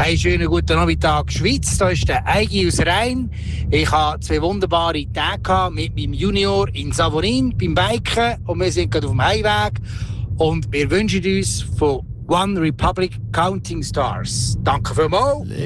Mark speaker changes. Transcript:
Speaker 1: Einen schönen guten Nachmittag, Schweiz. Da ist der Eigi aus Rhein. Ich hatte 2 wunderbare Tage mit meinem Junior in Savonin beim Biken und wir sind gerade auf dem Heimweg. Und wir wünschen uns von One Republic Counting Stars. Danke vielmals.